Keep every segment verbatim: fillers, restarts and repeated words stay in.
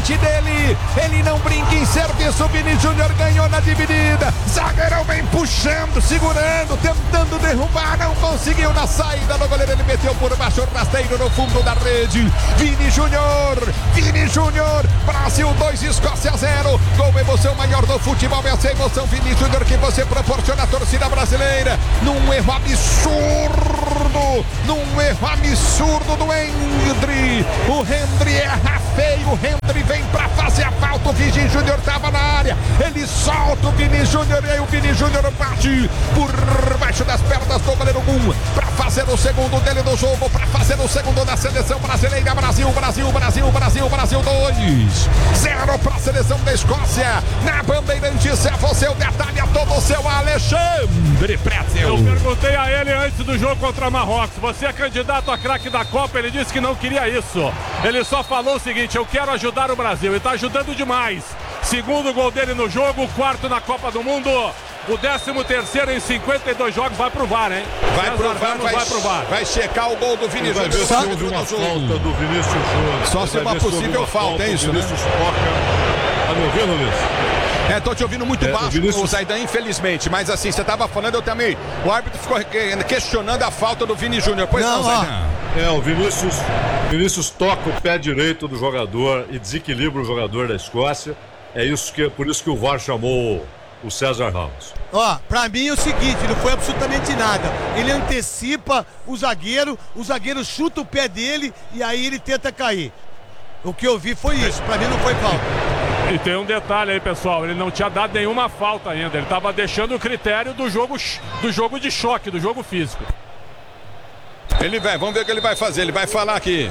frente dele, ele não brinca em serviço, Vini Júnior ganhou na dividida, zagueirão vem puxando, segurando, tentando derrubar, não conseguiu na saída do goleiro, ele meteu por baixo, rasteiro no fundo da rede, Vini Júnior, Vini Júnior, Brasil dois, Escócia zero, gol emoção maior do futebol, essa emoção, Vini Júnior, que você proporciona à torcida brasileira, num erro absurdo, num erro absurdo do Hendry, o Hendry erra feio, o Hendry vem pra fazer a falta, o Vini Júnior tava na área, ele solta o Vini Júnior e aí o Vini Júnior bate por baixo das pernas do goleiro Gum, pra fazer o segundo dele no jogo, pra fazer o segundo da seleção brasileira, Brasil, Brasil, Brasil, Brasil, Brasil dois, zero pra seleção da Escócia, na Bandeirantes, é você o detalhe, é todo seu Alexandre Pretzel. Eu perguntei a ele antes do jogo contra Marrocos, você é candidato a craque da Copa, ele disse que não queria isso, ele só falou o seguinte, eu quero ajudar o Brasil, e tá ajudando demais, segundo gol dele no jogo, quarto na Copa do Mundo, o décimo terceiro em cinquenta e dois jogos, vai pro V A R, hein? Vai pro V A R, vai, vai pro V A R. Vai checar o gol do Vini Júnior. Vai ver se houve uma falta do Vinícius Júnior. Só se uma possível falta, é isso, né? Vinícius toca. Tá me ouvindo, Luiz? É, tô te ouvindo muito é, baixo, o, Vinícius... o Zaidan, infelizmente, mas assim, você tava falando, eu também, o árbitro ficou questionando a falta do Vini Júnior, pois não, não Zaidan? É, o Vinícius, Vinícius toca o pé direito do jogador e desequilibra o jogador da Escócia, é isso que, por isso que o V A R chamou o César Ramos. Ó, pra mim é o seguinte, não foi absolutamente nada. Ele antecipa o zagueiro, o zagueiro chuta o pé dele e aí ele tenta cair. O que eu vi foi isso, pra mim não foi falta. E tem um detalhe aí, pessoal, ele não tinha dado nenhuma falta ainda, ele tava deixando o critério do jogo, do jogo de choque, do jogo físico. Ele vai, vamos ver o que ele vai fazer, ele vai falar aqui.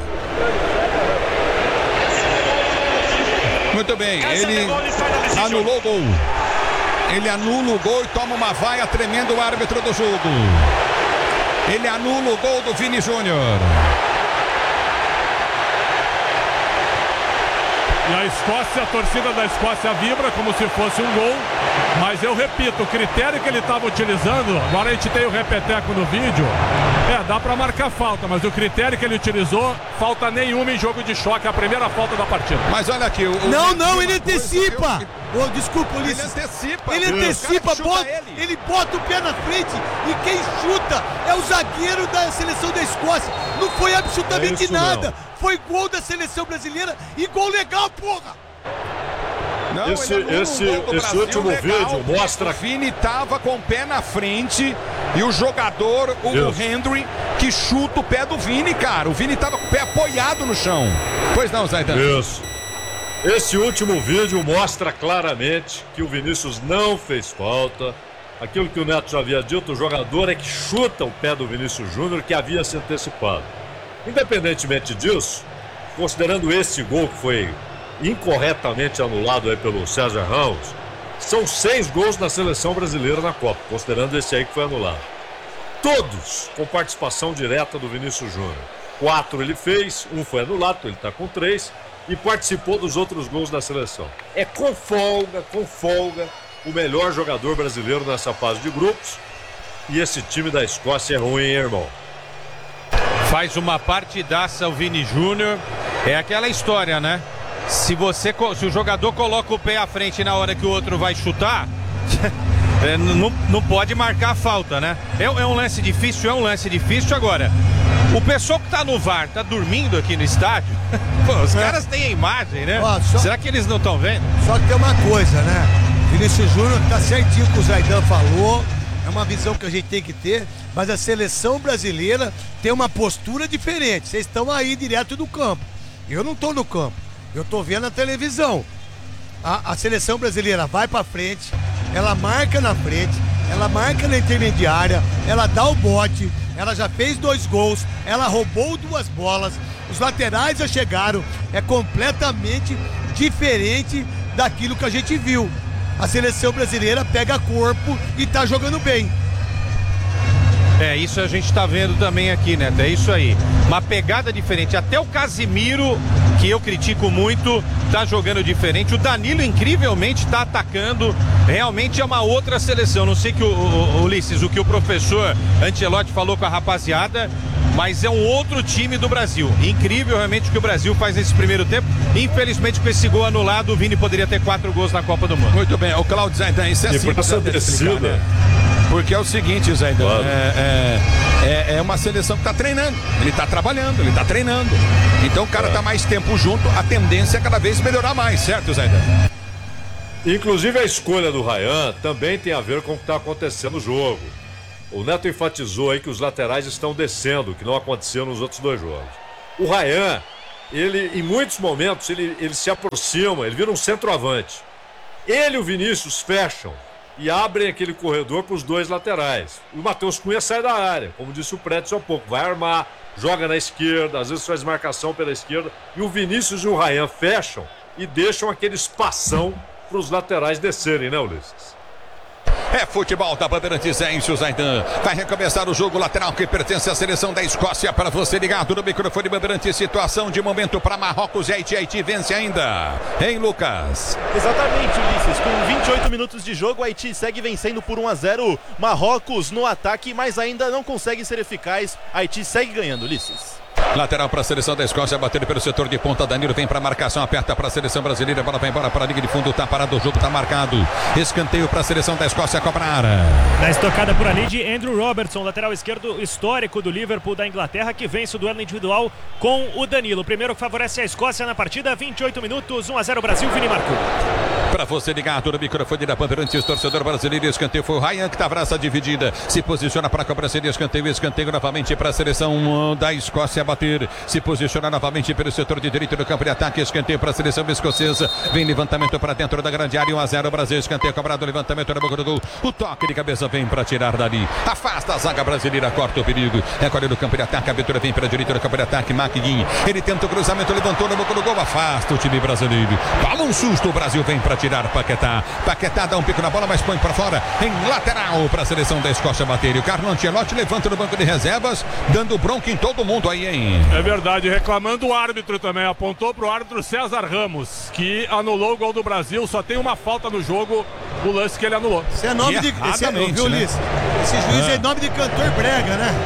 Muito bem, ele anulou o gol. Ele anula o gol e toma uma vaia tremendo o árbitro do jogo. Ele anula o gol do Vini Júnior. E a Escócia, a torcida da Escócia vibra como se fosse um gol. Mas eu repito, o critério que ele estava utilizando, agora a gente tem o repeteco no vídeo, é, dá para marcar falta, mas o critério que ele utilizou, falta nenhuma em jogo de choque, a primeira falta da partida. Mas olha aqui, o... Não, o... não, ele antecipa! Oh, desculpa, Ulisses. Ele antecipa. Ele antecipa, bota, ele. ele bota o pé na frente e quem chuta é o zagueiro da seleção da Escócia. Não foi absolutamente é nada. Não. Foi gol da seleção brasileira e gol legal, porra! Não, esse esse, um esse último legal, vídeo mostra... O Vini tava com o pé na frente e o jogador, o Isso. Hendry, que chuta o pé do Vini, cara. O Vini tava com o pé apoiado no chão. Pois não, Zaidan? Isso. Esse último vídeo mostra claramente que o Vinícius não fez falta. Aquilo que o Neto já havia dito, o jogador é que chuta o pé do Vinícius Júnior, que havia se antecipado. Independentemente disso, considerando esse gol que foi incorretamente anulado aí pelo César Ramos, são seis gols na seleção brasileira na Copa, considerando esse aí que foi anulado. Todos com participação direta do Vinícius Júnior. Quatro ele fez, um foi anulado, ele está com três, e participou dos outros gols da seleção. É com folga, com folga, o melhor jogador brasileiro nessa fase de grupos, e esse time da Escócia é ruim, hein, irmão? Faz uma partidaça o Vini Júnior, é aquela história, né? Se você, se o jogador coloca o pé à frente na hora que o outro vai chutar, é, não, não pode marcar a falta, né? É, é um lance difícil, é um lance difícil. Agora, o pessoal que tá no V A R tá dormindo aqui no estádio. Pô, os é. caras têm a imagem, né? Ó, só, Será que eles não estão vendo? Só que tem uma coisa, né? Vinícius Júnior tá certinho que o Zaidan falou. É uma visão que a gente tem que ter, mas a seleção brasileira tem uma postura diferente. Vocês estão aí direto do campo. Eu não tô no campo. Eu tô vendo a televisão. A, a seleção brasileira vai pra frente, ela marca na frente, ela marca na intermediária, ela dá o bote, ela já fez dois gols, ela roubou duas bolas, os laterais já chegaram, é completamente diferente daquilo que a gente viu. A seleção brasileira pega corpo e tá jogando bem. É, isso a gente tá vendo também aqui, né? É isso aí. Uma pegada diferente. Até o Casimiro, que eu critico muito, tá jogando diferente. O Danilo, incrivelmente, tá atacando. Realmente é uma outra seleção. Não sei que o, o, o Ulisses, o que o professor Ancelotti falou com a rapaziada. mas é um outro time do Brasil. Incrível realmente o que o Brasil faz nesse primeiro tempo. Infelizmente com esse gol anulado, o Vini poderia ter quatro gols na Copa do Mundo. Muito bem, o Claudio Zaidan, isso é E simples por essa de explicar, descida. né? Porque é o seguinte, Zaidan, Claro. é, é, é, é uma seleção que tá treinando, ele tá trabalhando, ele tá treinando. Então o cara É. tá mais tempo junto, a tendência é cada vez melhorar mais, certo, Zaidan? Inclusive a escolha do Ryan também tem a ver com o que está acontecendo no jogo. O Neto enfatizou aí que os laterais estão descendo, o que não aconteceu nos outros dois jogos. O Ryan, ele em muitos momentos, ele, ele se aproxima, ele vira um centroavante. Ele e o Vinícius fecham e abrem aquele corredor para os dois laterais. O Matheus Cunha sai da área, como disse o Prédio há pouco, vai armar, joga na esquerda, às vezes faz marcação pela esquerda. E o Vinícius e o Ryan fecham e deixam aquele espação para os laterais descerem, né, Ulisses? É futebol da Bandeirantes, é isso, Zaidan. Vai recomeçar o jogo lateral que pertence à seleção da Escócia. Para você ligado no microfone Bandeirantes, situação de momento para Marrocos e Haiti. Haiti vence ainda, hein, Lucas? Exatamente, Ulisses. Com vinte e oito minutos de jogo, o Haiti segue vencendo por um a zero. Marrocos no ataque, mas ainda não consegue ser eficaz. Haiti segue ganhando, Ulisses. Lateral para a seleção da Escócia, batendo pelo setor de ponta. Danilo vem para a marcação, aperta para a seleção brasileira. A bola vai embora para a linha de fundo, tá parado, o jogo tá marcado. Escanteio para a seleção da Escócia cobrar. Na estocada por ali de Andrew Robertson, lateral esquerdo histórico do Liverpool da Inglaterra, que vence o duelo individual com o Danilo. O primeiro que favorece a Escócia na partida, vinte e oito minutos, um a zero Brasil, Vini marcou. Para você ligado no microfone da Bandeirantes, torcedor brasileiro, escanteio foi o Ryan que tá abraça dividida, se posiciona para a cobrança de escanteio, escanteio novamente para a seleção da Escócia bater, se posiciona novamente pelo setor de direito do campo de ataque, escanteio para a seleção escocesa, vem levantamento para dentro da grande área, um a zero Brasil, escanteio cobrado, levantamento na boca do gol, o toque de cabeça vem para tirar dali, afasta a zaga brasileira, corta o perigo, recolhe no campo de ataque, a abertura vem para a direita do campo de ataque, Maquinho, ele tenta o cruzamento, levantou na boca do gol, afasta o time brasileiro, toma um susto, o Brasil vem para tirar Paquetá. Paquetá dá um pico na bola, mas põe para fora em lateral para a seleção da Escócia bater. E o Carlo Ancelotti levanta no banco de reservas, dando bronca em todo mundo aí, hein? É verdade, reclamando o árbitro também. Apontou pro árbitro César Ramos, que anulou o gol do Brasil. Só tem uma falta no jogo, o lance que ele anulou. Esse é nome E de. Esse é, erradamente, viu, né? Ulisses? Esse juiz é. É. nome de cantor brega, né?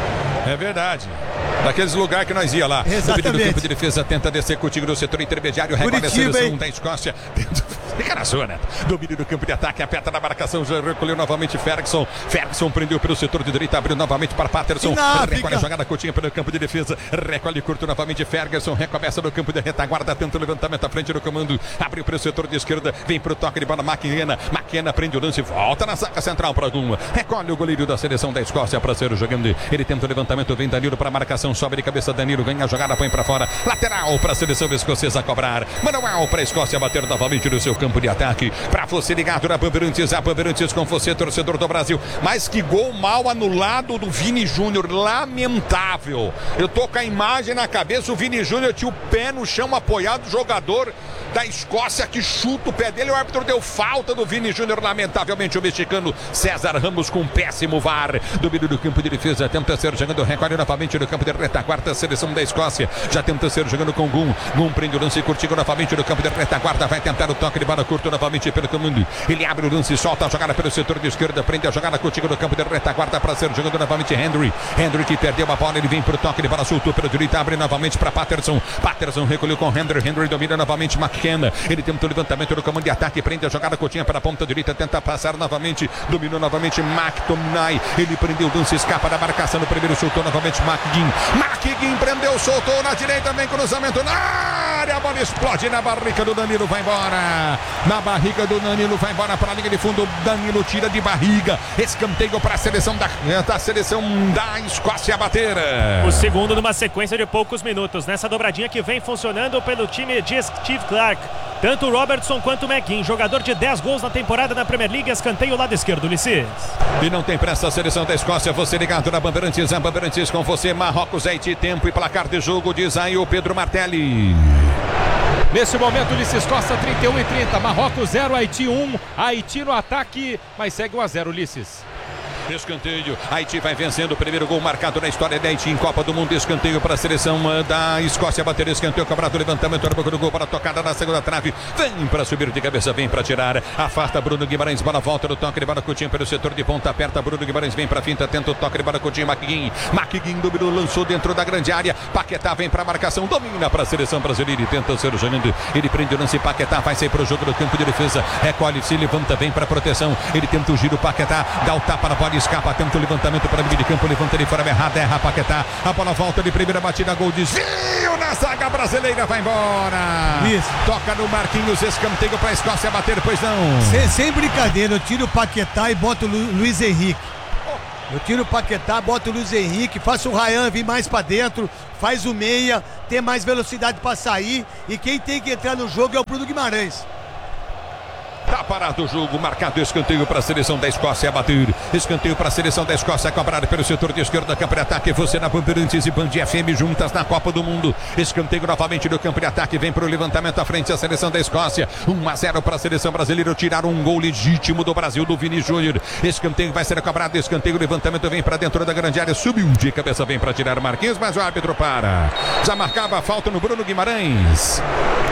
É verdade. Daqueles lugares que nós ia lá. Exatamente. No campo de defesa, tenta descer contigo no setor intermediário. Recolhe a Curitiba, seleção hein? da Escócia. Fica na zona. Domínio do campo de ataque, aperta na marcação. Já recolheu novamente Ferguson. Ferguson prendeu pelo setor de direita, abriu novamente para Patterson. Não, recolhe fica... a jogada curtinha pelo campo de defesa. Recolhe curto novamente Ferguson. Recomeça no campo de retaguarda. Tenta o levantamento à frente do comando. Abriu pelo setor de esquerda. Vem pro toque de bola. Maquena. Maquena prende o lance. Volta na saca central para alguma. Recolhe o goleiro da seleção da Escócia para ser jogando. Ele tenta o levantamento. Vem Danilo para marcação. Sobe de cabeça Danilo. Ganha a jogada. Põe para fora. Lateral para a seleção escocesa cobrar. Manual para a Escócia bater novamente no seu campo de ataque. Para você ligado na Bandeirantes, a Bandeirantes com você, torcedor do Brasil. Mas que gol mal anulado do Vini Júnior, lamentável. Eu tô com a imagem na cabeça, o Vini Júnior tinha o pé no chão apoiado, o jogador da Escócia que chuta o pé dele, o árbitro deu falta do Vini Júnior, lamentavelmente o mexicano César Ramos com um péssimo V A R. Domínio do campo de defesa, tenta ser jogando, recolhe novamente no campo de retaguarda, a seleção da Escócia, já tenta ser jogando com Gum. Gum prende o lance curtigo novamente no campo de retaguarda, vai tentar o toque de bola curto novamente pelo comando. Ele abre o lance, solta a jogada pelo setor de esquerda, prende a jogada contigo no campo de retaguarda para ser jogando novamente Henry. Henry que perdeu a bola, ele vem pro toque de bola, soltou pela direita, abre novamente para Patterson. Patterson recolheu com Henry. Henry domina novamente McKenna. Ele tenta o levantamento no comando de ataque, prende a jogada curtinha para a ponta direita, tenta passar novamente, dominou novamente McTominay. Ele prendeu o lance, escapa da marcação no primeiro, soltou novamente McGinn. McGinn prendeu, soltou na direita, vem cruzamento na área, a bola explode na barriga do Danilo, vai embora. Na barriga do Danilo, vai embora para a linha de fundo. Danilo tira de barriga. Escanteio para a seleção da, da seleção da Escócia bater. O segundo numa sequência de poucos minutos. Nessa dobradinha que vem funcionando pelo time de Steve Clark. Tanto o Robertson quanto o McGinn. Jogador de dez gols na temporada na Premier League. Escanteio lado esquerdo, Ulisses. E não tem pressa a seleção da Escócia. Você ligado na Bandeirantes. A Bandeirantes com você. Marrocos, Haiti. Tempo e placar de jogo. Diz aí o Pedro Martelli. Nesse momento, Ulisses Costa, trinta e um e trinta. Marrocos zero, Haiti um. Haiti no ataque, mas segue um a zero, Ulisses. Escanteio. Haiti vai vencendo o primeiro gol marcado na história da Haiti em Copa do Mundo. Escanteio para a seleção da Escócia bater escanteio, cobrado levantamento na boca do gol para a tocada na segunda trave. Vem para subir de cabeça, vem para tirar. Afasta Bruno Guimarães, bola volta no toque de bola Coutinho pelo setor de ponta, aperta Bruno Guimarães, vem para finta, tenta o toque de bola Coutinho, Maquiguinho. Maquiguinho dominou, lançou dentro da grande área. Paquetá vem para a marcação, domina para a seleção brasileira e tenta ser jogando. Ele prende o lance, Paquetá vai sair para o jogo do campo de defesa. Recolhe, se levanta, vem para a proteção. Ele tenta o giro, Paquetá dá o tapa na bola, escapa, tenta o levantamento para o meio de campo, levanta ele fora errada, erra Paquetá. A bola volta de primeira batida, gol, desvio na zaga brasileira, vai embora. Isso. Toca no Marquinhos, escanteio para a Escócia bater, pois não. Sem, sem brincadeira, eu tiro o Paquetá e boto o Lu, Luiz Henrique. Eu tiro o Paquetá, boto o Luiz Henrique, faço o Ryan vir mais pra dentro, faz o meia, ter mais velocidade pra sair, e quem tem que entrar no jogo é o Bruno Guimarães. Tá parado o jogo, marcado escanteio para a seleção da Escócia bater. Escanteio para a seleção da Escócia, cobrado pelo setor de esquerda, campo de ataque. Você na Bandeirantes e Band F M juntas na Copa do Mundo. Escanteio novamente do campo de ataque, vem para o levantamento à frente a seleção da Escócia. um a zero para a seleção brasileira, tiraram um gol legítimo do Brasil, do Vini Júnior. Escanteio vai ser cobrado, escanteio, levantamento vem para dentro da grande área, subiu de cabeça, vem para tirar Marquinhos, mas o árbitro para. Já marcava a falta no Bruno Guimarães.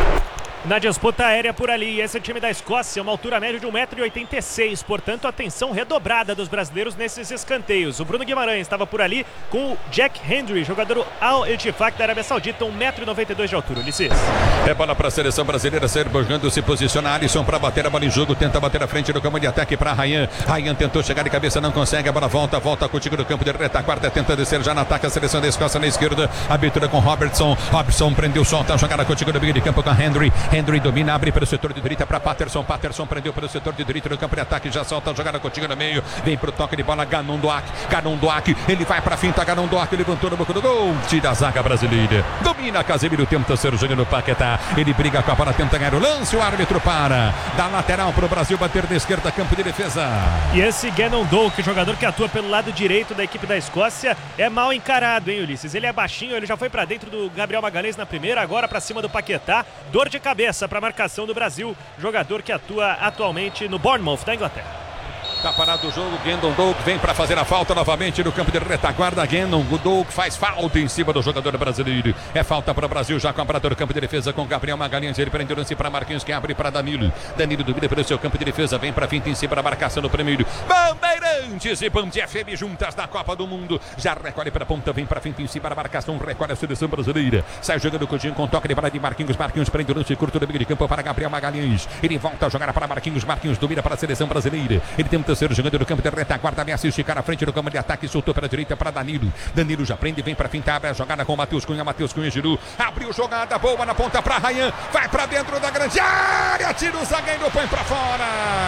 Na disputa aérea por ali, esse time da Escócia, uma altura média de um metro e oitenta e seis, portanto, atenção redobrada dos brasileiros nesses escanteios. O Bruno Guimarães estava por ali com o Jack Hendry, jogador Al-Ettifaq da Arábia Saudita, um metro e noventa e dois de altura. Ulisses. É bola para a seleção brasileira sair buscando se posicionar. Alisson para bater a bola em jogo, tenta bater à frente do campo de ataque para Ryan. Ryan tentou chegar de cabeça, não consegue, a bola volta, volta contigo no campo de retaguarda, tenta descer já no ataque a seleção da Escócia na esquerda. Abertura com Robertson. Robertson prendeu, solta a jogada contigo no meio de campo com Hendry. Hendry domina, abre pelo setor de direita para Patterson. Patterson prendeu pelo setor de direita no campo de ataque, já solta a jogada contigo no meio. Vem pro toque de bola, Ganon Doak. Ganon Doak, ele vai pra finta, Ganon Doak levantou no boca do gol. Tira a zaga brasileira. Domina Casemiro, tenta ser o jogador Paquetá. Ele briga com a bola, tenta ganhar o lance. O árbitro para. Dá lateral pro Brasil bater da esquerda, campo de defesa. E esse Ganon Doak, jogador que atua pelo lado direito da equipe da Escócia, é mal encarado, hein, Ulisses? Ele é baixinho, ele já foi pra dentro do Gabriel Magalhães na primeira, agora pra cima do Paquetá. Dor de cabeça pra marcação do Brasil, jogador que atua atualmente no Bournemouth da Inglaterra. Tá parado o jogo, Gendon Doak vem para fazer a falta novamente no campo de retaguarda. Gendon Doak faz falta em cima do jogador brasileiro. É falta para o Brasil, já comprado no campo de defesa com Gabriel Magalhães. Ele prende o lance para Marquinhos, que abre para Danilo. Danilo domina pelo seu campo de defesa, vem para finta em cima da marcação no primeiro. Bandeirantes e Band F M juntas na Copa do Mundo. Já recolhe para a ponta, vem para finta em cima da marcação, recolhe a seleção brasileira. Sai jogando o Coutinho com toque de bola de Marquinhos. Marquinhos prende o lance curto no meio de campo para Gabriel Magalhães. Ele volta a jogar para Marquinhos. Marquinhos domina para a seleção brasileira. Ele tenta ser jogador do campo de retaguarda, ameaça esticar à frente do campo de ataque, soltou para a direita para Danilo. Danilo já prende, vem para fintar, abre a jogada com o Matheus Cunha. Matheus Cunha girou, abriu jogada boa na ponta para Ryan, vai para dentro da grande área, tira o zagueiro, põe para fora.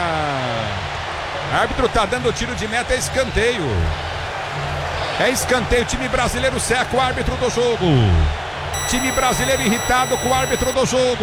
Árbitro tá dando tiro de meta, é escanteio. É escanteio, time brasileiro seca o árbitro do jogo. Time brasileiro irritado com o árbitro do jogo.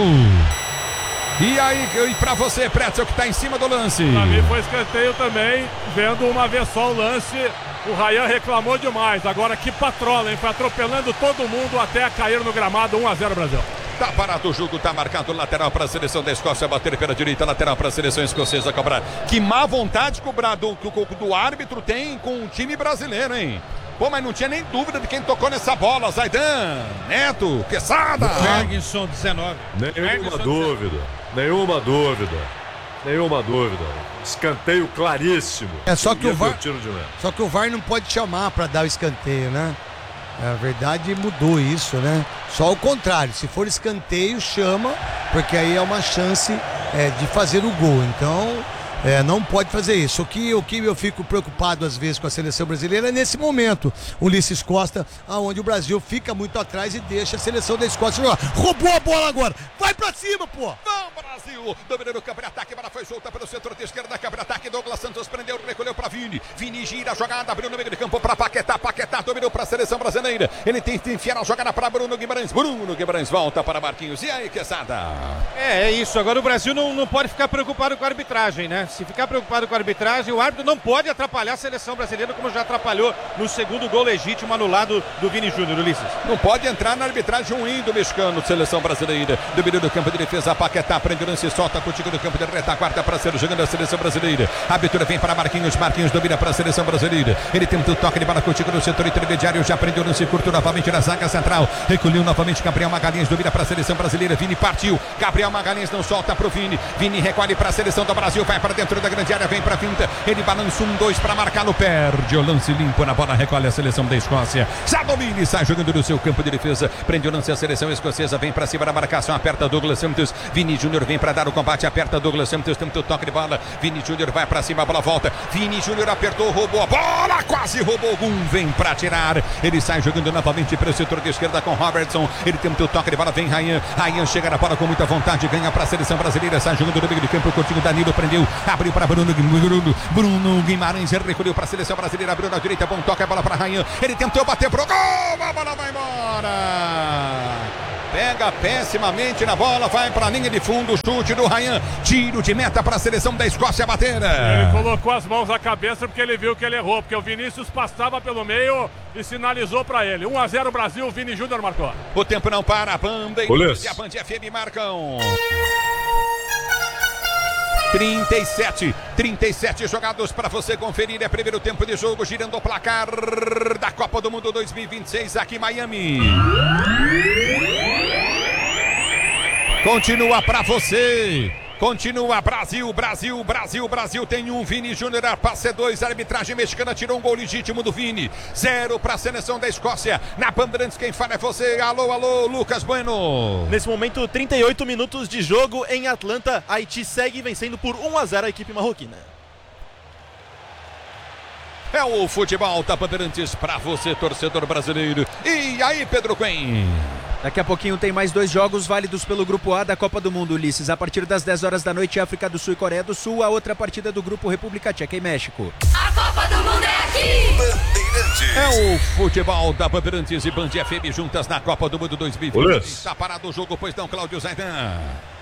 E aí, e pra você, Pretzel, que tá em cima do lance? Pra mim foi escanteio também, vendo uma vez só o lance. O Ryan reclamou demais. Agora que patrola, hein? Foi atropelando todo mundo até cair no gramado. um a zero Brasil. Tá parado o jogo, tá marcado lateral para a seleção da Escócia bater pela direita, lateral para a seleção escocesa cobrar. Que má vontade que o, do, que o do árbitro tem com o time brasileiro, hein? Pô, mas não tinha nem dúvida de quem tocou nessa bola. Zaidan, Neto, Quesada. Ferguson, dezenove. Nenhuma Ferguson, dúvida, nenhuma dúvida, nenhuma dúvida. Escanteio claríssimo. É só que o V A R, tiro de meta. só que o V A R não pode chamar para dar o escanteio, né? A verdade mudou isso, né? Só o contrário, se for escanteio, chama, porque aí é uma chance é, de fazer o gol. Então, é, não pode fazer isso. O que, o que eu fico preocupado às vezes com a seleção brasileira é nesse momento. Ulisses Costa, aonde o Brasil fica muito atrás e deixa a seleção da Escócia jogar. Roubou a bola agora, vai pra cima, pô! Vamos, Brasil! Dominando o campo de ataque, bola foi solta pelo setor de esquerda, campo de ataque, Douglas Santos prendeu, recolheu para Vini. Vini gira a jogada, abriu no meio de campo para Paquetá. Paquetá dominou para a seleção brasileira. Ele tenta enfiar a jogada para Bruno Guimarães. Bruno Guimarães volta para Marquinhos. E aí, Quesada? É, é isso. Agora o Brasil não, não pode ficar preocupado com a arbitragem, né? se ficar preocupado com a arbitragem, o árbitro não pode atrapalhar a seleção brasileira como já atrapalhou no segundo gol legítimo anulado do Vini Júnior, Ulisses. Não pode entrar na arbitragem ruim do mexicano, seleção brasileira. Domínio do campo de defesa, Paquetá, prende o lance, solta contigo no campo de retaguarda para ser jogando a seleção brasileira. A abertura vem para Marquinhos, Marquinhos domina para a seleção brasileira. Ele tem um toque de bola contigo no setor intermediário, já prendeu o lance curto novamente na zaga central. Recolheu novamente Gabriel Magalhães, domina para a seleção brasileira. Vini partiu, Gabriel Magalhães não solta para o Vini. Vini recolhe para a seleção do Brasil, vai para dentro da grande área, vem para a finta. Ele balança um, dois para marcá-lo, perde o lance limpo na bola, recolhe a seleção da Escócia. Já domina e sai jogando no seu campo de defesa. Prende o lance a seleção escocesa, vem para cima da marcação, aperta Douglas Santos. Vini Júnior vem para dar o combate, aperta Douglas Santos, tem um toque de bola. Vini Júnior vai para cima, a bola volta. Vini Júnior apertou, roubou a bola, quase roubou algum, vem para tirar. Ele sai jogando novamente para o setor de esquerda com Robertson. Ele tem um toque de bola, vem Ryan. Ryan chega na bola com muita vontade, ganha para a seleção brasileira, sai jogando no meio de campo, curtinho, Danilo prendeu, abriu para Bruno, Bruno, Bruno Guimarães, recolheu para a seleção brasileira, abriu na direita, bom toque, a bola para Ryan. Ele tentou bater pro gol, a bola vai embora. Pega pessimamente na bola, vai para a linha de fundo, chute do Ryan, tiro de meta para a seleção da Escócia bater. Ele colocou as mãos na cabeça porque ele viu que ele errou, porque o Vinícius passava pelo meio e sinalizou para ele. um a zero Brasil, Vini Júnior marcou. O tempo não para, a Banda e a Band F M marcam. trinta e sete, trinta e sete jogados para você conferir. É primeiro tempo de jogo, girando o placar da Copa do Mundo dois mil e vinte e seis aqui em Miami. Continua para você. Continua Brasil, Brasil, Brasil, Brasil tem um, Vini Júnior, passe dois, a arbitragem mexicana tirou um gol legítimo do Vini, zero para a seleção da Escócia, na Bandeirantes quem fala é você, alô, alô, Lucas Bueno. Nesse momento, trinta e oito minutos de jogo em Atlanta, Haiti segue vencendo por um a zero a equipe marroquina. É o futebol da Bandeirantes para você, torcedor brasileiro. E aí, Pedro Quen? Daqui a pouquinho tem mais dois jogos válidos pelo Grupo A da Copa do Mundo, Ulisses. A partir das dez horas da noite, África do Sul e Coreia do Sul. A outra partida do Grupo República Tcheca e México. A Copa do Mundo é aqui! Bandeirantes. É o futebol da Bandeirantes e Band F M juntas na Copa do Mundo dois mil e vinte. Está parado o jogo, pois não, Cláudio Zaidan?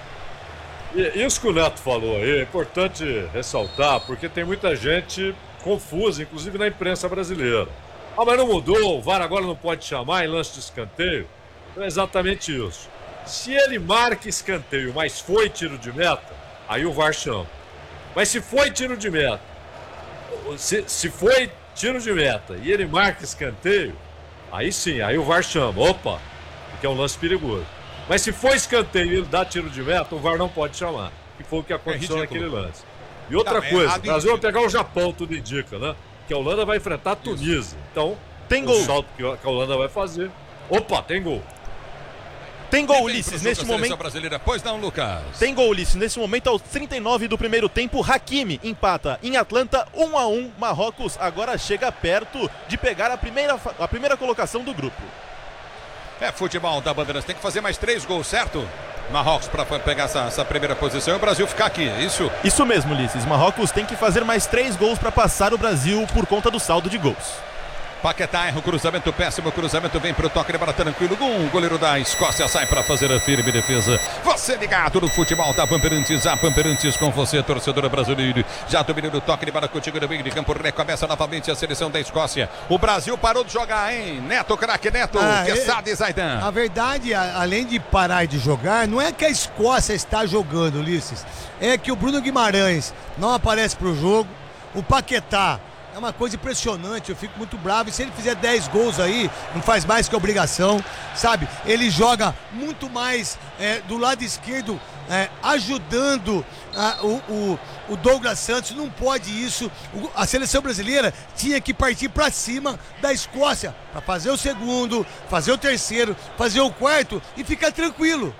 Isso que o Neto falou aí é importante ressaltar, porque tem muita gente confusa, inclusive na imprensa brasileira. Ah, mas não mudou, o V A R agora não pode chamar em lance de escanteio. É exatamente isso. Se ele marca escanteio, mas foi tiro de meta, aí o V A R chama. Mas se foi tiro de meta, se, se foi tiro de meta e ele marca escanteio, aí sim, aí o V A R chama. Opa, porque é um lance perigoso. Mas se foi escanteio e ele dá tiro de meta, o V A R não pode chamar. Que foi o que aconteceu é naquele lance. E outra tá, coisa, o Brasil vai pegar o Japão, tudo indica, né? Que a Holanda vai enfrentar a Tunísia. Então, tem gol. O salto que a Holanda vai fazer. Opa, tem gol. Tem gol, Ulisses, neste momento. Brasileira. Pois não, Lucas. Tem gol, Ulisses. Nesse momento, aos trinta e nove do primeiro tempo, Hakimi empata em Atlanta, um a um. Marrocos agora chega perto de pegar a primeira, a primeira colocação do grupo. É futebol da Bandeirantes. Tem que fazer mais três gols, certo? Marrocos para pegar essa, essa primeira posição e o Brasil ficar aqui, é isso? Isso mesmo, Ulisses. Marrocos tem que fazer mais três gols para passar o Brasil por conta do saldo de gols. Paquetá erra o cruzamento péssimo, o cruzamento vem pro toque de bola tranquilo, um goleiro da Escócia sai para fazer a firme defesa. Você ligado no futebol da Bandeirantes, a Bandeirantes com você, torcedor brasileiro. Já dominou o toque de bola contigo no meio de campo, recomeça novamente a seleção da Escócia. O Brasil parou de jogar, hein? Neto, craque Neto, ah, que sabe, Zaidan. A verdade, a, além de parar de jogar, não é que a Escócia está jogando, Ulisses. É que o Bruno Guimarães não aparece pro jogo, o Paquetá é uma coisa impressionante, eu fico muito bravo. E se ele fizer dez gols aí, não faz mais que obrigação, sabe? Ele joga muito mais é, do lado esquerdo, é, ajudando a, o, o, o Douglas Santos. Não pode isso. O, a seleção brasileira tinha que partir para cima da Escócia para fazer o segundo, fazer o terceiro, fazer o quarto e ficar tranquilo.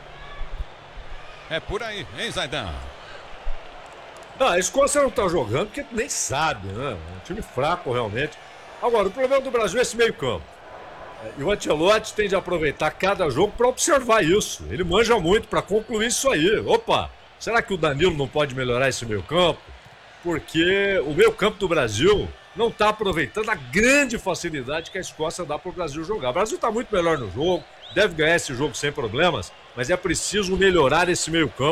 É por aí, hein, Zaidan? Ah, a Escócia não tá jogando porque nem sabe, né? É um time fraco realmente. Agora, o problema do Brasil é esse meio campo. E o Ancelotti tem de aproveitar cada jogo para observar isso. Ele manja muito para concluir isso aí. Opa, será que o Danilo não pode melhorar esse meio campo? Porque o meio campo do Brasil não está aproveitando a grande facilidade que a Escócia dá para o Brasil jogar. O Brasil está muito melhor no jogo, deve ganhar esse jogo sem problemas, mas é preciso melhorar esse meio campo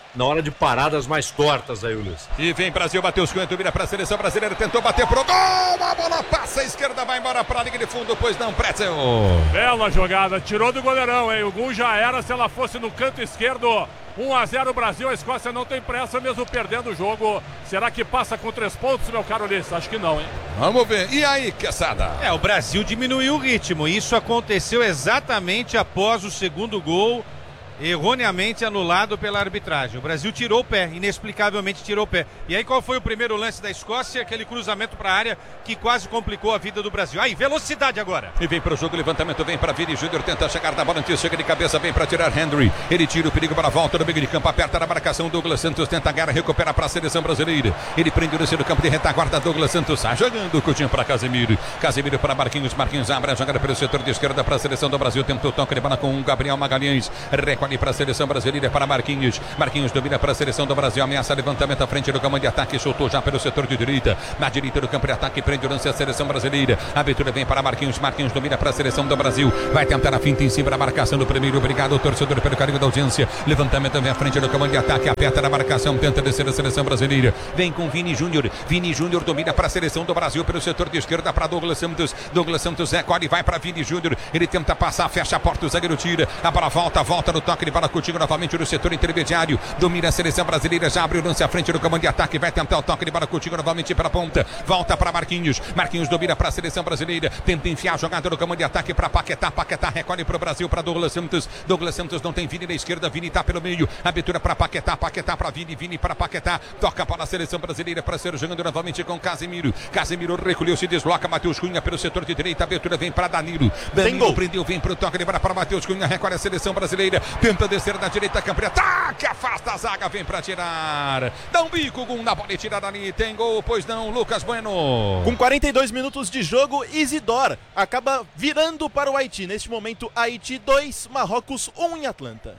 na hora de paradas mais tortas aí, Ulisses. E vem Brasil, bateu os cantos, vira para a seleção brasileira, tentou bater pro gol, a bola passa à esquerda, vai embora para a linha de fundo, pois não, Pretzel. Bela jogada, tirou do goleirão, hein? O gol já era se ela fosse no canto esquerdo. um a zero Brasil, a Escócia não tem pressa mesmo perdendo o jogo. Será que passa com três pontos, meu caro Ulisses? Acho que não, hein? Vamos ver. E aí, Quesada? É, o Brasil diminuiu o ritmo. Isso aconteceu exatamente após o segundo gol, erroneamente anulado pela arbitragem. O Brasil tirou o pé, inexplicavelmente tirou o pé. E aí qual foi o primeiro lance da Escócia? Aquele cruzamento para a área que quase complicou a vida do Brasil. Aí, velocidade agora. E vem para o jogo, levantamento, vem para Vini Júnior, tenta chegar na bola, chega de cabeça, vem para tirar Henry. Ele tira o perigo para a volta no meio de campo, aperta na marcação, Douglas Santos tenta a guerra, recupera para a seleção brasileira. Ele prende o lance no campo de retaguarda, Douglas Santos sai jogando o Coutinho para Casemiro. Casemiro para Marquinhos, Marquinhos abre a jogada pelo setor de esquerda para a seleção do Brasil, tentou o toque de bola com o Gabriel Magalhães, recolhe para a seleção brasileira. Líder para Marquinhos, Marquinhos domina para a seleção do Brasil, ameaça levantamento à frente do comando de ataque, soltou já pelo setor de direita, na direita do campo de ataque, prende o lance a seleção brasileira, a abertura vem para Marquinhos, Marquinhos domina para a seleção do Brasil, vai tentar a finta em cima da marcação do primeiro, obrigado torcedor pelo carinho da audiência, levantamento vem à frente do comando de ataque, aperta na marcação, tenta descer a seleção brasileira, vem com Vini Júnior, Vini Júnior domina para a seleção do Brasil pelo setor de esquerda para Douglas Santos, Douglas Santos recolhe, vai para Vini Júnior, ele tenta passar, fecha a porta, o zagueiro tira, a bola volta, volta no toque de bola contigo novamente no setor intermediário, domina a seleção brasileira, já abre o lance à frente do comando de ataque, vai tentar o toque de bola contigo novamente para a ponta, volta para Marquinhos, Marquinhos domina para a seleção brasileira, tenta enfiar a jogada no comando de ataque para Paquetá, Paquetá recolhe para o Brasil, para Douglas Santos, Douglas Santos não tem Vini na esquerda, Vini está pelo meio, abertura para Paquetá, Paquetá para Vini, Vini para Paquetá, toca para a seleção brasileira para ser jogando novamente com Casemiro, Casemiro recolheu, se desloca, Matheus Cunha pelo setor de direita, abertura vem para Danilo, Danilo prendeu, vem para o toque de bola para Matheus Cunha, recolhe a seleção brasileira, tenta descer da direita, campo de ataque, afasta a zaga, vem para tirar, dá um bico, Gum na bola e tira dali, tem gol, pois não, Lucas Bueno. Com quarenta e dois minutos de jogo, Isidore acaba virando para o Haiti, neste momento Haiti dois, Marrocos um em Atlanta.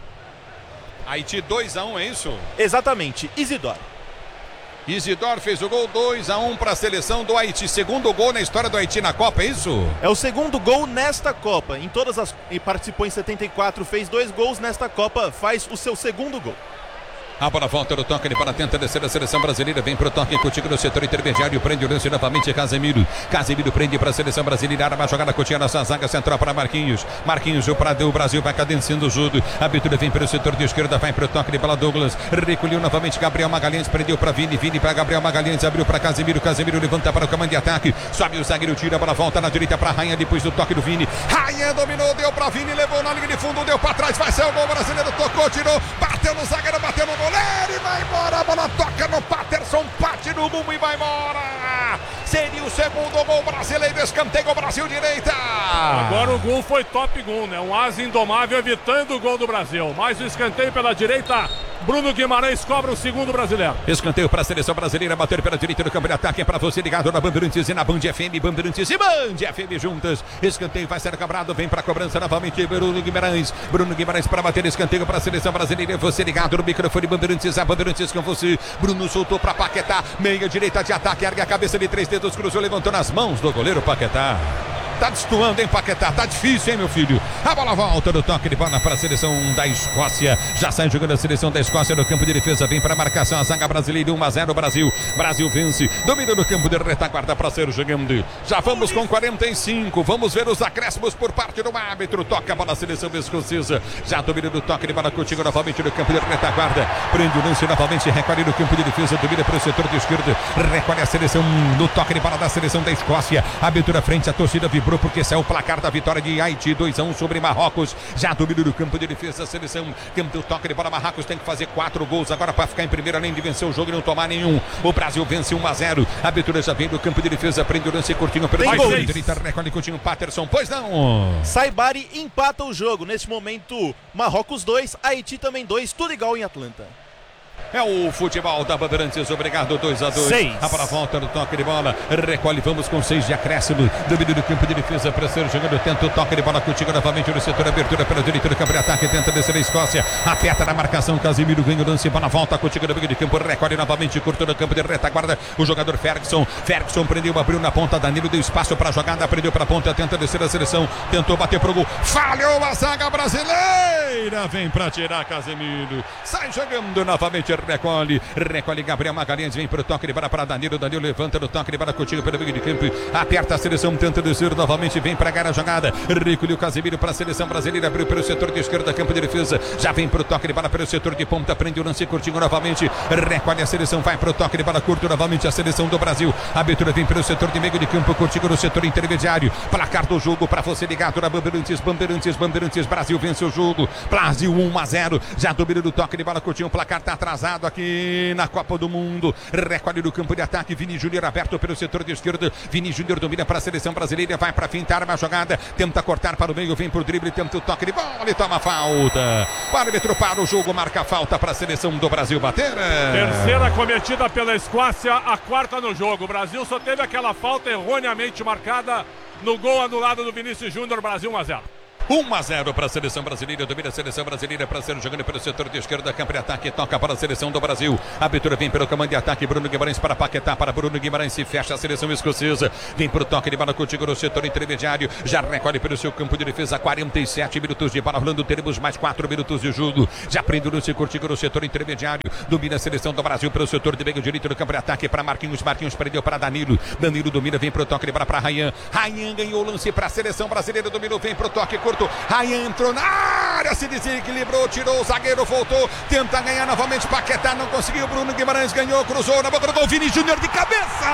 Haiti dois a um, é isso? Exatamente, Isidore. Isidore fez o gol, dois a um para a seleção do Haiti. Segundo gol na história do Haiti na Copa, é isso? É o segundo gol nesta Copa. Em todas as. E participou em setenta e quatro, fez dois gols nesta Copa, faz o seu segundo gol. A bola volta no toque, ele para tenta descer a seleção brasileira, vem pro toque contigo no setor intermediário, prende o lance novamente Casemiro, Casemiro prende para a seleção brasileira, arma a jogada Coutinho na sua zaga central para Marquinhos, Marquinhos, o Brasil vai cadenciando o jogo, a abertura vem pelo setor de esquerda, vai pro toque de bola Douglas, recolheu novamente Gabriel Magalhães, prendeu para Vini, Vini para Gabriel Magalhães, abriu para Casemiro, Casemiro levanta para o comando de ataque, sobe o zagueiro, tira a bola, volta na direita para Rainha, depois do toque do Vini, Rainha dominou, deu para Vini, levou na linha de fundo, deu para trás, vai ser o gol brasileiro, tocou, tirou, bateu no zagueiro, bateu no goleiro e vai embora, a bola toca no Patterson, bate no Gum e vai embora. Seria o segundo gol brasileiro, escanteio Brasil direita. Agora o gol foi top gol, né? Um asa indomável evitando o gol do Brasil. Mais um escanteio pela direita. Bruno Guimarães cobra o segundo brasileiro. Escanteio para a seleção brasileira, bater pela direita do campo de ataque, é para você ligado na Bandeirantes e na Band F M, Bandeirantes e Band F M juntas. Escanteio vai ser cobrado, vem para a cobrança novamente Bruno Guimarães. Bruno Guimarães para bater escanteio para a seleção brasileira, você ligado no microfone Bandeirantes, a Bandeirantes com você. Bruno soltou para Paquetá, meia direita de ataque, ergue a cabeça de três dedos, cruzou, levantou nas mãos do goleiro Paquetá. Tá destoando, hein, Paquetá? Tá difícil, hein, meu filho? A bola volta do toque de bola para a seleção da Escócia. Já sai jogando a seleção da Escócia no campo de defesa. Vem para a marcação a zaga brasileira. um a zero Brasil. Brasil vence. Domina no campo de retaguarda para ser jogando. Já vamos com quarenta e cinco. Vamos ver os acréscimos por parte do árbitro. Toca a bola a seleção escocesa. Já domina no toque de bola contigo novamente no campo de retaguarda. Prende o lance novamente. Recolhe no campo de defesa. Domina para o setor de esquerda. Recolhe a seleção no toque de bola da seleção da Escócia. Abertura frente. A torcida vibrou porque esse é o placar da vitória de Haiti, dois a um sobre Marrocos. Já domina no campo de defesa a seleção. Campo do toque de bola, Marrocos tem que fazer quatro gols agora para ficar em primeiro, além de vencer o jogo e não tomar nenhum. O Brasil vence um a zero. A abertura já vem do campo de defesa, prende o lance curtinho pelo meio direita, recolhe Coutinho, Patterson, pois não. Saibari empata o jogo. Neste momento, Marrocos dois, Haiti também dois, tudo igual em Atlanta. É o futebol da Bandeirantes. Obrigado, dois a dois. Seis. A para a volta no toque de bola. Recolhe, vamos com seis de acréscimo. Domínio do campo de defesa para ser jogando. Tenta o toque de bola contigo novamente no setor. Abertura pela direita do campo de ataque. Tenta descer a Escócia. Aperta na marcação. Casimiro ganha o lance. Bola volta contigo no meio de campo. Recolhe novamente. Curto no campo de retaguarda. O jogador Ferguson. Ferguson prendeu, abriu na ponta. Danilo deu espaço para a jogada. Prendeu para a ponta. Tenta descer a seleção. Tentou bater pro gol. Falhou a zaga brasileira. Vem para tirar Casemiro. Sai jogando novamente. Recolhe. Recolhe Gabriel Magalhães. Vem para o toque de bola para Danilo. Danilo levanta no toque de bola contigo pelo meio de campo. Aperta a seleção. Tenta descer novamente. Vem para a jogada. Recolheu Casemiro para a seleção brasileira. Abriu pelo setor de esquerda. Campo de defesa. Já vem para o toque de bola pelo setor de ponta. Prende o lance curtinho novamente. Recolhe a seleção. Vai para o toque de bola curto novamente. A seleção do Brasil. A abertura vem pelo setor de meio de campo. Curtinho no setor intermediário. Placar do jogo para você ligado na Bandeirantes. Bandeirantes. Bandeirantes. Brasil vence o jogo. Brasil um a zero. Já domina do toque de bola curtinho. O placar está atrasado aqui na Copa do Mundo. Recolhe no campo de ataque. Vini Júnior aberto pelo setor de esquerda. Vini Júnior domina para a seleção brasileira. Vai para fintar uma jogada. Tenta cortar para o meio. Vem por drible. Tenta o toque de bola e toma falta. O árbitro para o jogo. Marca falta para a seleção do Brasil bater. Terceira cometida pela Escócia. A quarta no jogo. O Brasil só teve aquela falta erroneamente marcada no gol anulado do Vinícius Júnior. Brasil um a zero. um a zero para a seleção brasileira. Domina a seleção brasileira para ser jogando pelo setor de esquerda. Campo de ataque. Toca para a seleção do Brasil. A abertura vem pelo comando de ataque. Bruno Guimarães para Paquetá. Para Bruno Guimarães. Se fecha a seleção escocesa. Vem para o toque de bola contigo no setor intermediário. Já recolhe pelo seu campo de defesa. quarenta e sete minutos de bola rolando. Teremos mais quatro minutos de jogo. Já prende o lance contigo no setor intermediário. Domina a seleção do Brasil pelo setor de meio direito do campo de ataque. Para Marquinhos. Marquinhos prendeu para Danilo. Danilo domina. Vem para o toque de bola para Rayan. Rayan ganhou o lance para a seleção brasileira. Dominou. Vem para o toque curto. Rayan entrou na área, se desequilibrou, tirou o zagueiro, voltou, tenta ganhar novamente, Paquetá não conseguiu, Bruno Guimarães ganhou, cruzou na boca do gol, Vini Júnior de cabeça!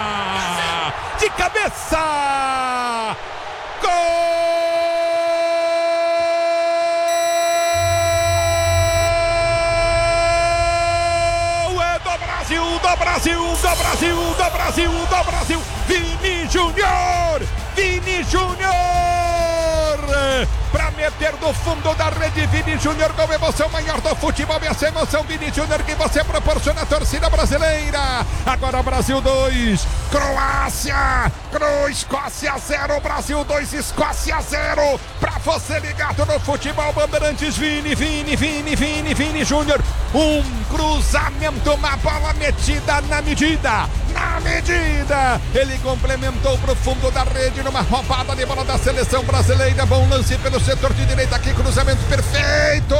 De cabeça! Gol! É do Brasil, do Brasil, do Brasil, do Brasil, do Brasil, Vini Júnior! Vini Júnior! Para meter do fundo da rede, Vini Júnior com emoção maior do futebol, essa emoção Vini Júnior que você proporciona a torcida brasileira. Agora Brasil dois, Croácia, Cro, Escócia zero, Brasil dois, Escócia zero. Para você ligado no futebol Bandeirantes, Vini, Vini, Vini, Vini, Vini Júnior. Um cruzamento, uma bola metida na medida, na medida. Ele complementou pro fundo da rede numa roubada de bola da seleção brasileira. Bom lance pelo setor de direita aqui, cruzamento perfeito.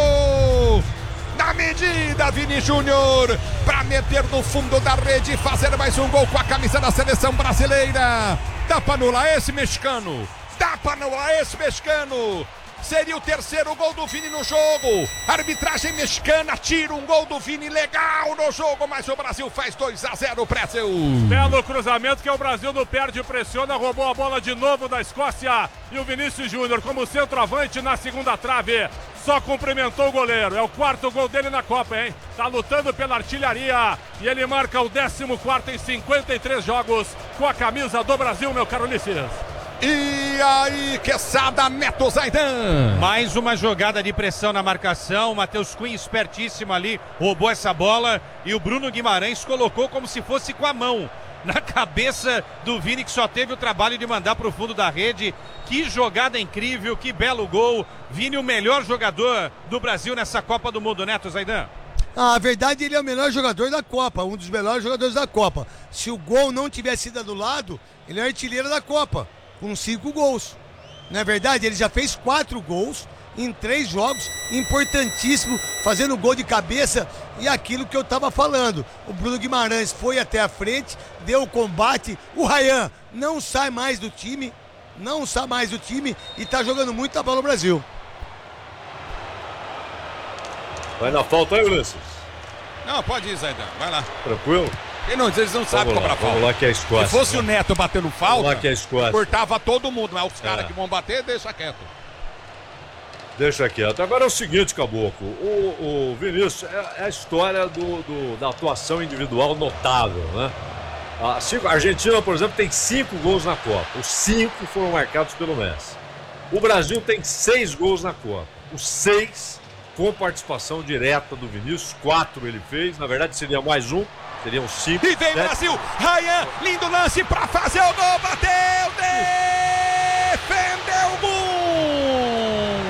Na medida, Vini Júnior, para meter no fundo da rede e fazer mais um gol com a camisa da seleção brasileira. Dá para anular esse mexicano. Dá para anular esse mexicano. Seria o terceiro gol do Vini no jogo. Arbitragem mexicana tira um gol do Vini legal no jogo, mas o Brasil faz dois a zero, Brasil. Belo cruzamento que o Brasil não perde, pressiona, roubou a bola de novo da Escócia. E o Vinícius Júnior como centroavante na segunda trave. Só cumprimentou o goleiro. É o quarto gol dele na Copa, hein? Tá lutando pela artilharia. E ele marca o décimo quarto em cinquenta e três jogos com a camisa do Brasil, meu caro Ulisses. E aí, Quesada, Neto Zaidan. Mais uma jogada de pressão na marcação. O Matheus Cunha, espertíssimo ali, roubou essa bola. E o Bruno Guimarães colocou como se fosse com a mão na cabeça do Vini, que só teve o trabalho de mandar para o fundo da rede. Que jogada incrível, que belo gol. Vini, o melhor jogador do Brasil nessa Copa do Mundo, Neto Zaidan. Ah, a verdade, ele é o melhor jogador da Copa, um dos melhores jogadores da Copa. Se o gol não tivesse sido anulado, ele é artilheiro da Copa, com cinco gols. Na verdade, ele já fez quatro gols em três jogos, importantíssimo, fazendo gol de cabeça. E aquilo que eu tava falando, o Bruno Guimarães foi até a frente, deu o combate. O Rayan não sai mais do time, não sai mais do time e tá jogando muita bola no Brasil. Vai na falta aí, Ulisses? Não, pode ir, Zaidan, vai lá. Tranquilo? Ele não, eles não sabem cobrar falta. Vamos lá que é a Escócia. Se fosse o Neto batendo falta, vamos lá que é a Escócia. Cortava todo mundo, mas os caras é. que vão bater, deixa quieto. Deixa quieto. Agora é o seguinte, Caboclo, o, o Vinícius, é, é a história do, do, da atuação individual notável, né? A, cinco, a Argentina, por exemplo, tem cinco gols na Copa. Os cinco foram marcados pelo Messi. O Brasil tem seis gols na Copa. Os seis com participação direta do Vinícius. Quatro ele fez, na verdade seria mais um, seriam cinco. E vem sete. Brasil, Ryan, lindo lance pra fazer o gol, bateu, defendeu o gol.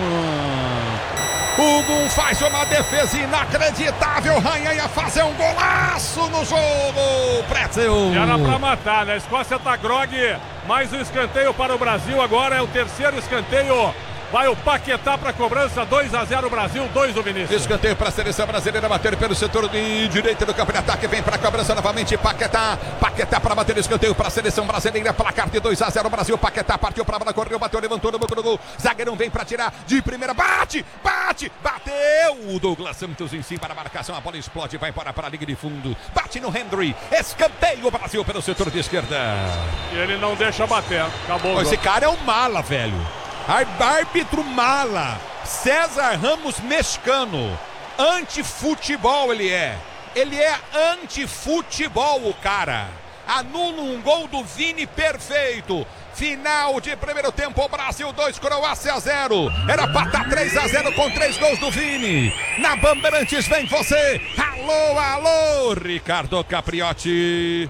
O Gum faz uma defesa inacreditável. Ryan ia fazer um golaço no jogo. Pretzel. Era pra matar, né? A Escócia tá grogue. Mais um escanteio para o Brasil. Agora é o terceiro escanteio. Vai o Paquetá para cobrança, dois a zero Brasil, dois o Vinícius. Escanteio para a seleção brasileira, bater pelo setor de direita do campo de ataque, vem para a cobrança novamente, Paquetá, Paquetá para bater o escanteio para a seleção brasileira, placar de dois a zero Brasil, Paquetá partiu para a bola, correu, bateu, levantou, no no gol, zagueirão vem para tirar de primeira, bate, bate, bateu, o Douglas Santos em cima para a marcação, a bola explode, vai embora para a liga de fundo, bate no Henry, escanteio Brasil pelo setor de esquerda. E ele não deixa bater, acabou. Esse cara é um mala, velho. Árbitro mala, César Ramos mexicano, anti-futebol ele é, ele é anti-futebol o cara, anula um gol do Vini perfeito, final de primeiro tempo, Brasil dois, Croácia zero, era pra estar três a zero com três gols do Vini, na Bandeirantes vem você, alô, alô, Ricardo Capriotti.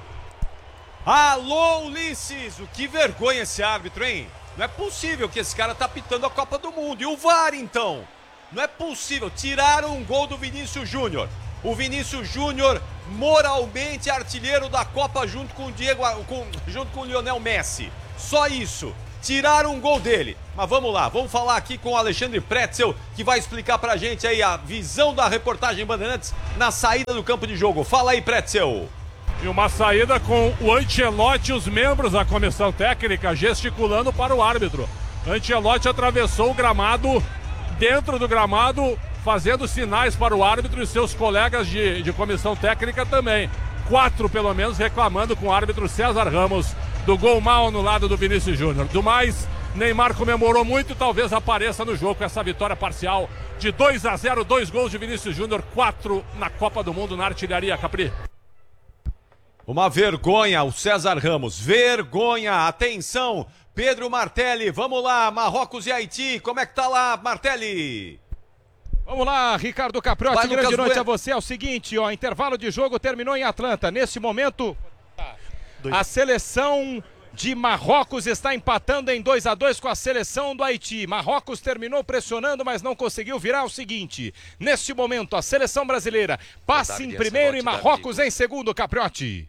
Alô, Ulisses, o que vergonha esse árbitro, hein? Não é possível que esse cara tá pitando a Copa do Mundo. E o V A R, então? Não é possível. Tiraram um gol do Vinícius Júnior. O Vinícius Júnior, moralmente artilheiro da Copa junto com o Diego, com, junto com o Lionel Messi. Só isso. Tiraram um gol dele. Mas vamos lá, vamos falar aqui com o Alexandre Pretzel, que vai explicar pra gente aí a visão da reportagem Bandeirantes na saída do campo de jogo. Fala aí, Pretzel. E uma saída com o Ancelotti e os membros da comissão técnica gesticulando para o árbitro. Ancelotti atravessou o gramado, dentro do gramado, fazendo sinais para o árbitro e seus colegas de, de comissão técnica também. Quatro, pelo menos, reclamando com o árbitro César Ramos do gol mal no lado do Vinícius Júnior. Do mais, Neymar comemorou muito e talvez apareça no jogo com essa vitória parcial de dois a zero, dois gols de Vinícius Júnior, quatro na Copa do Mundo na artilharia, Capri. Uma vergonha, o César Ramos, vergonha, atenção, Pedro Martelli, vamos lá, Marrocos e Haiti, como é que tá lá, Martelli? Vamos lá, Ricardo Capriotti, grande noite a você, é o seguinte, ó, intervalo de jogo terminou em Atlanta, nesse momento, a seleção de Marrocos está empatando em dois a dois com a seleção do Haiti. Marrocos terminou pressionando, mas não conseguiu virar o seguinte. Neste momento, a seleção brasileira passa em primeiro e Marrocos em segundo, Capriotti.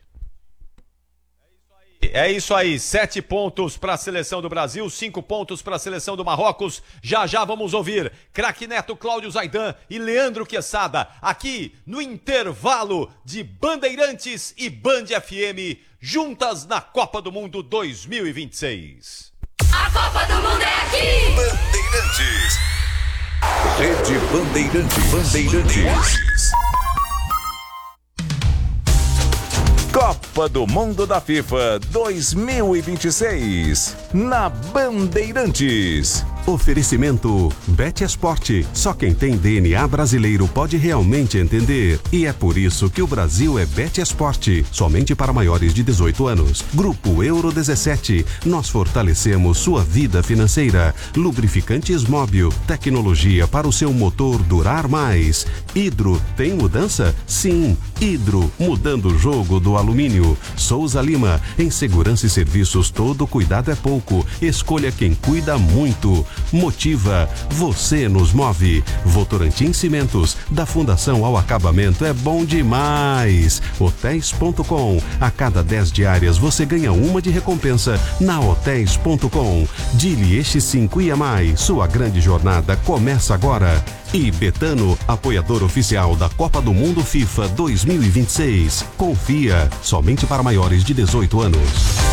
É isso aí, sete pontos para a seleção do Brasil, cinco pontos para a seleção do Marrocos. Já já vamos ouvir craque Neto, Cláudio Zaidan e Leandro Quesada aqui no intervalo de Bandeirantes e Band F M, juntas na Copa do Mundo dois mil e vinte e seis. A Copa do Mundo é aqui! Bandeirantes. Rede Bandeirantes. Bandeirantes. Copa do Mundo da FIFA dois mil e vinte e seis, na Bandeirantes. Oferecimento Bet Esporte. Só quem tem D N A brasileiro pode realmente entender. E é por isso que o Brasil é Bet Esporte. Somente para maiores de dezoito anos. Grupo Euro dezessete. Nós fortalecemos sua vida financeira. Lubrificantes Móbil. Tecnologia para o seu motor durar mais. Hidro tem mudança? Sim. Hidro, mudando o jogo do alumínio. Souza Lima. Em segurança e serviços, todo cuidado é pouco. Escolha quem cuida muito. Motiva, você nos move. Votorantim Cimentos, da fundação ao acabamento é bom demais. Hotéis ponto com, a cada dez diárias você ganha uma de recompensa na Hotéis ponto com. Dilieste cinco I M I, sua grande jornada começa agora. E Betano, apoiador oficial da Copa do Mundo FIFA dois mil e vinte e seis. Confia, somente para maiores de dezoito anos.